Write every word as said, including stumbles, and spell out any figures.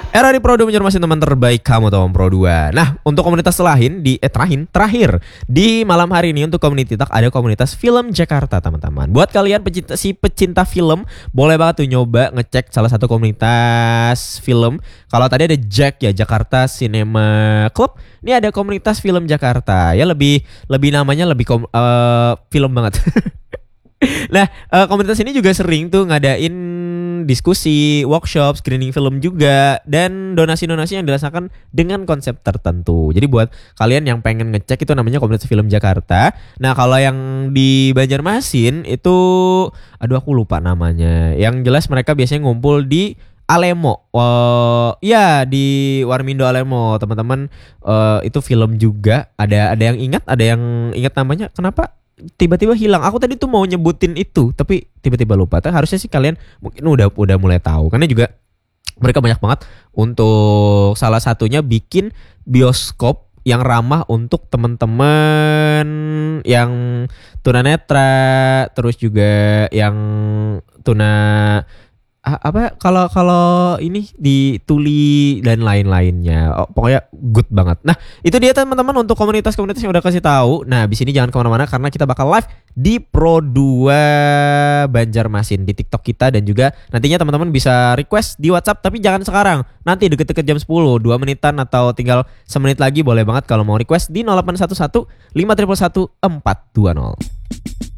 Era di Pro dua Banjarmasin, teman terbaik kamu tahu Pro dua. Nah, untuk komunitas lain di eh terakhir, terakhir di malam hari ini untuk Community Talk ada komunitas film Jakarta, teman-teman. Buat kalian pecinta si pecinta film, boleh banget tuh nyoba ngecek salah satu komunitas film. Kalau tadi ada Jack ya, Jakarta Cinema Club. Ini ada komunitas film Jakarta. Ya lebih lebih namanya lebih kom, uh, film banget. Nah, uh, komunitas ini juga sering tuh ngadain diskusi, workshop, screening film juga, dan donasi-donasi yang dirasakan dengan konsep tertentu. Jadi buat kalian yang pengen ngecek, itu namanya komunitas film Jakarta. Nah, kalau yang di Banjarmasin itu, aduh aku lupa namanya. Yang jelas mereka biasanya ngumpul di Alemo, uh, ya di Warmindo Alemo, teman-teman. Uh, itu film juga. Ada ada yang ingat, ada yang ingat namanya. Kenapa tiba-tiba hilang? Aku tadi tuh mau nyebutin itu, tapi tiba-tiba lupa. Tapi harusnya sih kalian mungkin udah udah mulai tahu, karena juga mereka banyak banget untuk salah satunya bikin bioskop yang ramah untuk teman-teman yang tunanetra, terus juga yang tuna apa kalau kalau ini di tuli dan lain-lainnya. Oh, pokoknya good banget. Nah, itu dia teman-teman untuk komunitas-komunitas yang udah kasih tahu. Nah, abis ini jangan kemana-mana karena kita bakal live di Pro dua Banjarmasin di TikTok kita, dan juga nantinya teman-teman bisa request di WhatsApp, tapi jangan sekarang. Nanti deket-deket jam sepuluh, dua menitan atau tinggal semenit lagi boleh banget kalau mau request di nol delapan satu satu lima satu satu empat dua nol.